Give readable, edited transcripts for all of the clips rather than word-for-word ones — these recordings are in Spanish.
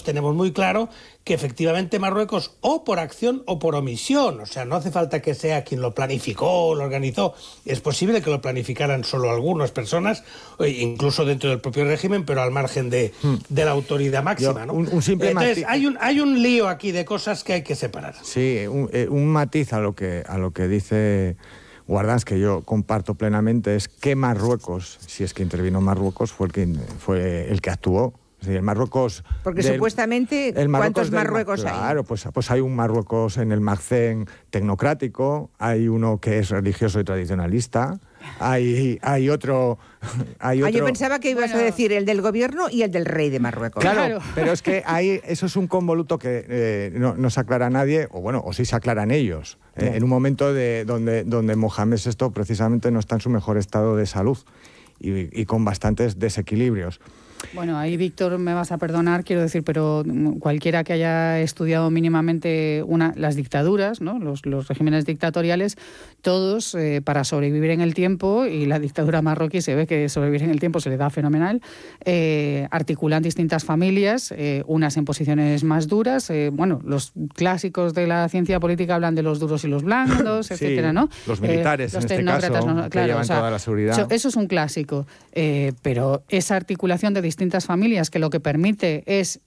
tenemos muy claro que efectivamente Marruecos, o por acción o por omisión, o sea, no hace falta que sea quien lo planificó o lo organizó, es posible que lo planificaran solo algunas personas, incluso dentro del propio régimen, pero al margen de la autoridad máxima, ¿no? Un simple Entonces, matiz. hay un lío aquí de cosas que hay que separar. Sí, un matiz a lo que dice Guardans, que yo comparto plenamente, es que Marruecos, si es que intervino Marruecos, fue el que actuó. Es decir, el Marruecos... Porque supuestamente, ¿cuántos Marruecos hay? Claro, pues hay un Marruecos en el Maghzen tecnocrático, hay uno que es religioso y tradicionalista, hay otro... yo pensaba que ibas a decir el del gobierno y el del rey de Marruecos. Claro, pero es que eso es un convoluto que no se aclara a nadie, o sí se aclaran ellos, en un momento donde Mohamed VI precisamente no está en su mejor estado de salud y con bastantes desequilibrios. Bueno, ahí, Víctor, me vas a perdonar, quiero decir, pero cualquiera que haya estudiado mínimamente las dictaduras, ¿no? los regímenes dictatoriales, todos, para sobrevivir en el tiempo, y la dictadura marroquí se ve que sobrevivir en el tiempo se le da fenomenal, articulan distintas familias, unas en posiciones más duras. Los clásicos de la ciencia política hablan de los duros y los blandos, etcétera, ¿no? Los militares, los tecnócratas, que llevan toda la seguridad. Eso es un clásico, pero esa articulación de distintas familias, que lo que permite es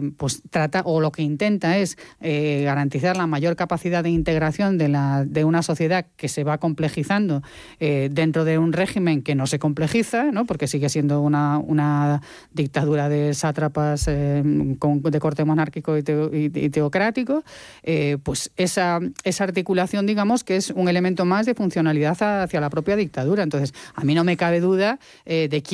lo que intenta es garantizar la mayor capacidad de integración de una sociedad que se va complejizando dentro de un régimen que no se complejiza, ¿no? Porque sigue siendo una dictadura de sátrapas de corte monárquico y teocrático. Pues esa articulación, digamos, que es un elemento más de funcionalidad hacia la propia dictadura. Entonces, a mí no me cabe duda de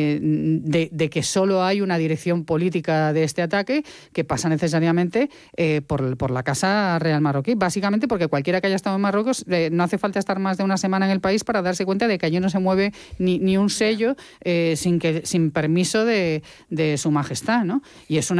que solo hay una dirección política de este ataque que pasa necesariamente por la Casa Real marroquí, básicamente porque cualquiera que haya estado en Marruecos no hace falta estar más de una semana en el país para darse cuenta de que allí no se mueve ni un sello sin permiso de su majestad, ¿no? Y es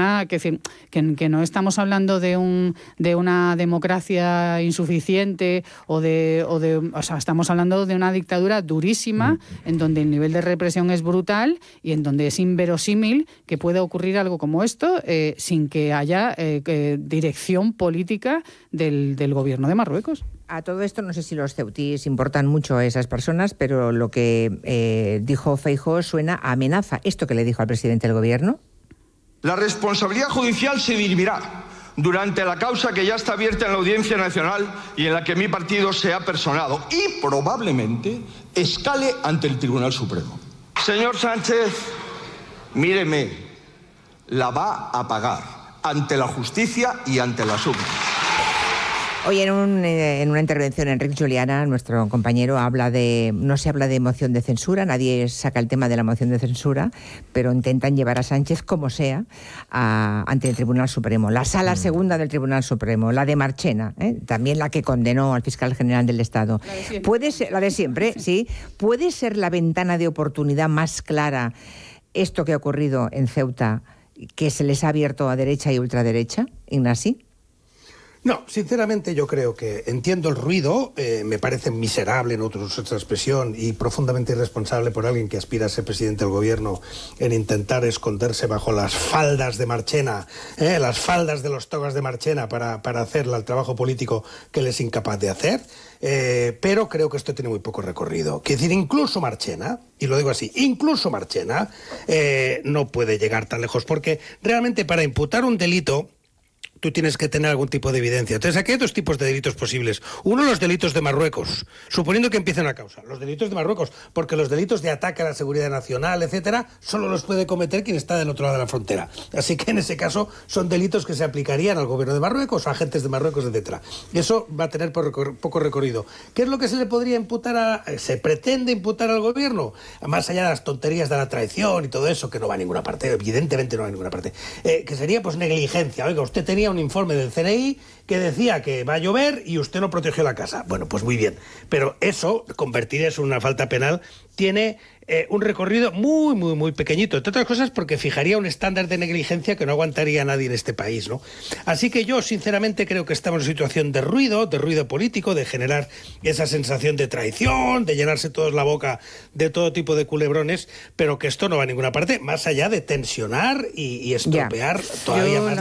que no estamos hablando de una democracia insuficiente o sea, estamos hablando de una dictadura durísima en donde el nivel de represión es brutal y en donde es inverosímil que pueda ocurrir algo como esto sin que haya dirección política del gobierno de Marruecos. A todo esto, no sé si los ceutíes importan mucho a esas personas, pero lo que dijo Feijóo suena a amenaza. ¿Esto que le dijo al presidente del gobierno? La responsabilidad judicial se dirimirá durante la causa que ya está abierta en la Audiencia Nacional y en la que mi partido se ha personado y probablemente escale ante el Tribunal Supremo. Señor Sánchez, míreme, la va a pagar ante la justicia y ante las urnas. Hoy en una intervención, Enric Juliana, nuestro compañero, no se habla de moción de censura, nadie saca el tema de la moción de censura, pero intentan llevar a Sánchez, como sea, ante el Tribunal Supremo. La Sala Segunda del Tribunal Supremo, la de Marchena, también la que condenó al fiscal general del Estado. La de siempre, sí. ¿Puede ser la ventana de oportunidad más clara esto que ha ocurrido en Ceuta, que se les ha abierto a derecha y ultraderecha, Ignasi? No, sinceramente yo creo que entiendo el ruido, me parece miserable, en otra expresión, y profundamente irresponsable por alguien que aspira a ser presidente del gobierno en intentar esconderse bajo las faldas de Marchena, las faldas de los togas de Marchena para hacer el trabajo político que él es incapaz de hacer, pero creo que esto tiene muy poco recorrido. Quiero decir, incluso Marchena, y lo digo así, incluso Marchena no puede llegar tan lejos, porque realmente para imputar un delito tú tienes que tener algún tipo de evidencia. Entonces, aquí hay dos tipos de delitos posibles. Uno, los delitos de Marruecos, suponiendo que empiece una causa. Los delitos de Marruecos, porque los delitos de ataque a la seguridad nacional, etcétera, solo los puede cometer quien está del otro lado de la frontera. Así que, en ese caso, son delitos que se aplicarían al gobierno de Marruecos, a agentes de Marruecos, etcétera. Eso va a tener poco recorrido. ¿Qué es lo que se le podría imputar se pretende imputar al gobierno? Más allá de las tonterías de la traición y todo eso, que no va a ninguna parte, evidentemente no va a ninguna parte. Que sería, pues, negligencia. Oiga, usted tenía un informe del CNI que decía que va a llover y usted no protegió la casa. Bueno, pues muy bien. Pero eso, convertir eso en una falta penal, tiene un recorrido muy, muy, muy pequeñito. Entre otras cosas porque fijaría un estándar de negligencia que no aguantaría nadie en este país, ¿no? Así que yo, sinceramente, creo que estamos en una situación de ruido político, de generar esa sensación de traición, de llenarse todos la boca de todo tipo de culebrones, pero que esto no va a ninguna parte, más allá de tensionar y estropear todavía más.